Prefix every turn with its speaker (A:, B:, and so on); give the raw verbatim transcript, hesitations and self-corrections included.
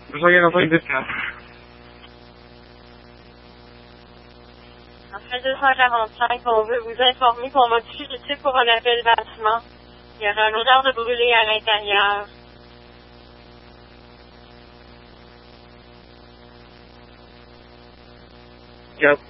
A: Joguei na frente desse cara.
B: Après deux cent quarante-cinq, on veut vous informer qu'on va difficulté pour un appel bâtiment. Il y aura un odeur de brûlé à l'intérieur.
A: Yep.